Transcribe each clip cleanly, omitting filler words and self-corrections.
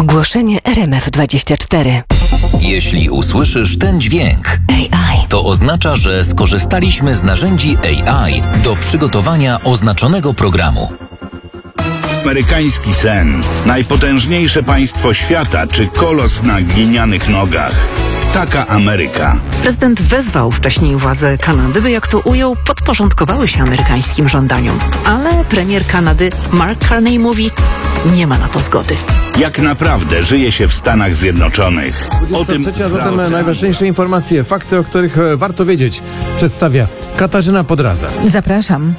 Ogłoszenie RMF24. Jeśli usłyszysz ten dźwięk, AI. to oznacza, że skorzystaliśmy z narzędzi AI do przygotowania oznaczonego programu. Amerykański sen. Najpotężniejsze państwo świata czy kolos na glinianych nogach. Taka Ameryka. Prezydent wezwał wcześniej władze Kanady, by, jak to ujął, podporządkowały się amerykańskim żądaniom. Ale premier Kanady Mark Carney mówi, nie ma na to zgody. Jak naprawdę żyje się w Stanach Zjednoczonych? O tym zatem najważniejsze informacje, fakty, o których warto wiedzieć, przedstawia Katarzyna Podradza. Zapraszam.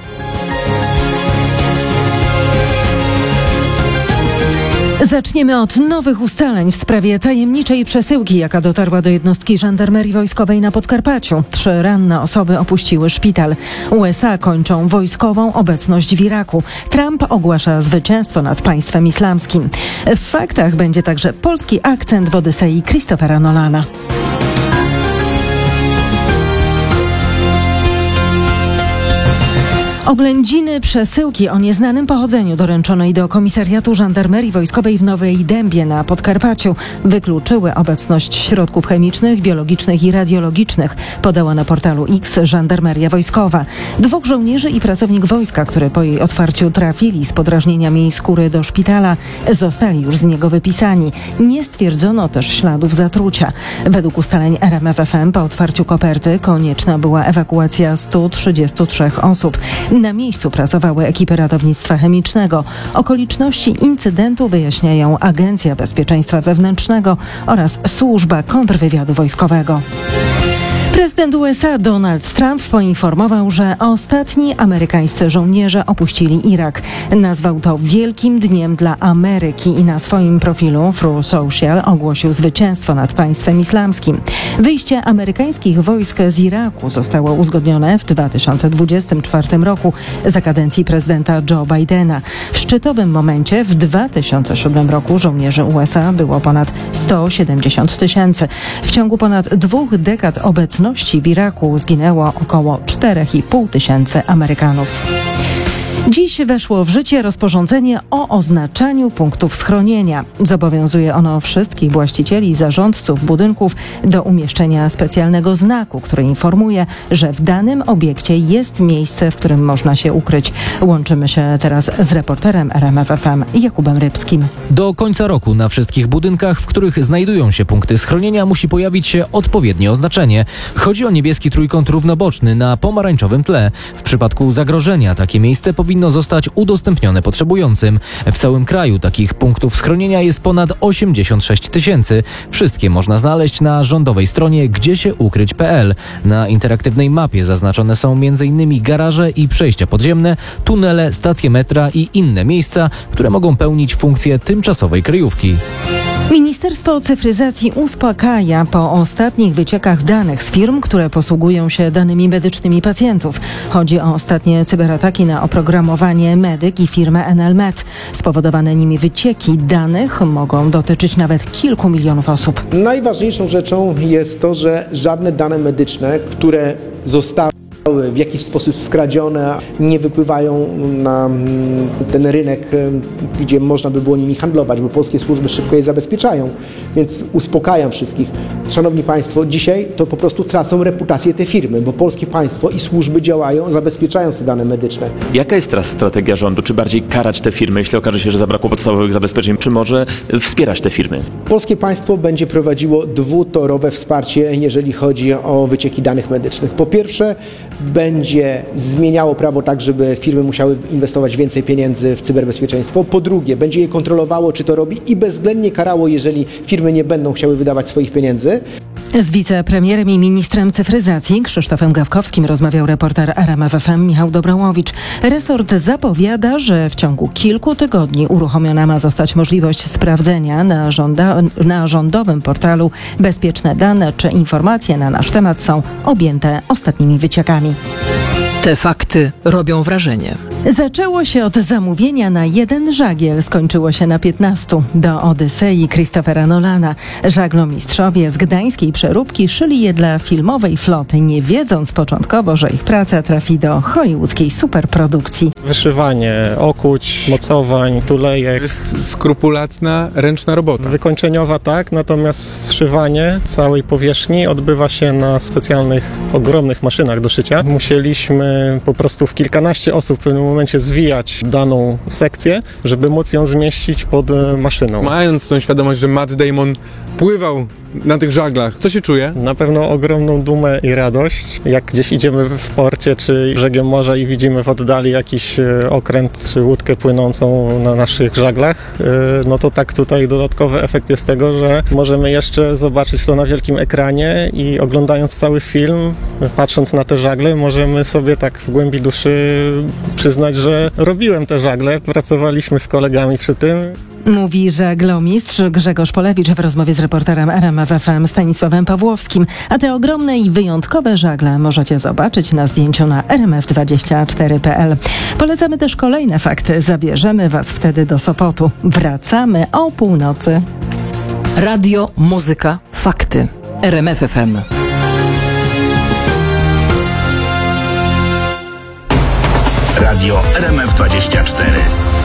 Zaczniemy od nowych ustaleń w sprawie tajemniczej przesyłki, jaka dotarła do jednostki żandarmerii wojskowej na Podkarpaciu. 3 ranne osoby opuściły szpital. USA kończą wojskową obecność w Iraku. Trump ogłasza zwycięstwo nad państwem islamskim. W faktach będzie także polski akcent w Odysei Christophera Nolana. Oględziny przesyłki o nieznanym pochodzeniu doręczonej do komisariatu żandarmerii wojskowej w Nowej Dębie na Podkarpaciu wykluczyły obecność środków chemicznych, biologicznych i radiologicznych, podała na portalu X Żandarmeria Wojskowa. 2 żołnierzy i pracownik wojska, które po jej otwarciu trafili z podrażnieniami skóry do szpitala, zostali już z niego wypisani. Nie stwierdzono też śladów zatrucia. Według ustaleń RMF FM po otwarciu koperty konieczna była ewakuacja 133 osób. Na miejscu pracowały ekipy ratownictwa chemicznego. Okoliczności incydentu wyjaśniają Agencja Bezpieczeństwa Wewnętrznego oraz Służba Kontrwywiadu Wojskowego. Prezydent USA Donald Trump poinformował, że ostatni amerykańscy żołnierze opuścili Irak. Nazwał to wielkim dniem dla Ameryki i na swoim profilu Truth Social ogłosił zwycięstwo nad państwem islamskim. Wyjście amerykańskich wojsk z Iraku zostało uzgodnione w 2024 roku za kadencji prezydenta Joe Bidena. W szczytowym momencie w 2007 roku żołnierzy USA było ponad 170 000. W ciągu ponad 2 dekad obecności w Iraku zginęło około 4,5 tysiąca Amerykanów. Dziś weszło w życie rozporządzenie o oznaczaniu punktów schronienia. Zobowiązuje ono wszystkich właścicieli i zarządców budynków do umieszczenia specjalnego znaku, który informuje, że w danym obiekcie jest miejsce, w którym można się ukryć. Łączymy się teraz z reporterem RMF FM Jakubem Rybskim. Do końca roku na wszystkich budynkach, w których znajdują się punkty schronienia, musi pojawić się odpowiednie oznaczenie. Chodzi o niebieski trójkąt równoboczny na pomarańczowym tle. W przypadku zagrożenia takie miejsce powinno zostać udostępnione potrzebującym. W całym kraju takich punktów schronienia jest ponad 86 000. Wszystkie można znaleźć na rządowej stronie gdziesieukryć.pl. Na interaktywnej mapie zaznaczone są m.in. garaże i przejścia podziemne, tunele, stacje metra i inne miejsca, które mogą pełnić funkcję tymczasowej kryjówki. Ministerstwo Cyfryzacji uspokaja po ostatnich wyciekach danych z firm, które posługują się danymi medycznymi pacjentów. Chodzi o ostatnie cyberataki na oprogramowanie Medyk i firmę NLMed. Spowodowane nimi wycieki danych mogą dotyczyć nawet kilku milionów osób. Najważniejszą rzeczą jest to, że żadne dane medyczne, które zostały w jakiś sposób skradzione, nie wypływają na ten rynek, gdzie można by było nimi handlować, bo polskie służby szybko je zabezpieczają. Więc uspokajam wszystkich. Szanowni Państwo, dzisiaj to po prostu tracą reputację te firmy, bo polskie państwo i służby działają, zabezpieczając te dane medyczne. Jaka jest teraz strategia rządu? Czy bardziej karać te firmy, jeśli okaże się, że zabrakło podstawowych zabezpieczeń, czy może wspierać te firmy? Polskie państwo będzie prowadziło dwutorowe wsparcie, jeżeli chodzi o wycieki danych medycznych. Po pierwsze, będzie zmieniało prawo tak, żeby firmy musiały inwestować więcej pieniędzy w cyberbezpieczeństwo. Po drugie, będzie je kontrolowało, czy to robi i bezwzględnie karało, jeżeli firmy nie będą chciały wydawać swoich pieniędzy. Z wicepremierem i ministrem cyfryzacji Krzysztofem Gawkowskim rozmawiał reporter RMF FM Michał Dobrołowicz. Resort zapowiada, że w ciągu kilku tygodni uruchomiona ma zostać możliwość sprawdzenia na rządowym portalu bezpieczne dane, czy informacje na nasz temat są objęte ostatnimi wyciekami. Te fakty robią wrażenie. Zaczęło się od zamówienia na 1 żagiel, skończyło się na 15. Do Odysei Christophera Nolana. Żaglomistrzowie z gdańskiej przeróbki szyli je dla filmowej floty, nie wiedząc początkowo, że ich praca trafi do hollywoodzkiej superprodukcji. Wyszywanie okuć, mocowań, tulejek. To jest skrupulatna, ręczna robota. Wykończeniowa tak, natomiast zszywanie całej powierzchni odbywa się na specjalnych, ogromnych maszynach do szycia. Musieliśmy po prostu w kilkanaście osób w pewnym momencie zwijać daną sekcję, żeby móc ją zmieścić pod maszyną. Mając tą świadomość, że Matt Damon pływał na tych żaglach, co się czuje? Na pewno ogromną dumę i radość. Jak gdzieś idziemy w porcie czy brzegiem morza i widzimy w oddali jakiś okręt czy łódkę płynącą na naszych żaglach, no to tak tutaj dodatkowy efekt jest tego, że możemy jeszcze zobaczyć to na wielkim ekranie i oglądając cały film, patrząc na te żagle, możemy sobie tak w głębi duszy przyznać, że robiłem te żagle, pracowaliśmy z kolegami przy tym. Mówi żaglomistrz Grzegorz Polewicz w rozmowie z reporterem RMF FM Stanisławem Pawłowskim. A te ogromne i wyjątkowe żagle możecie zobaczyć na zdjęciu na rmf24.pl. Polecamy też kolejne fakty. Zabierzemy Was wtedy do Sopotu. Wracamy o północy. Radio, muzyka, fakty. RMF FM. Radio RMF24.